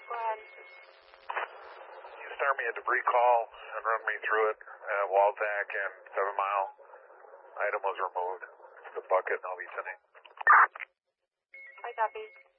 Go ahead. You start me a debris call and run me through it. Walzak and 7 Mile. Item was removed. It's the bucket, and I'll be sending. I copy.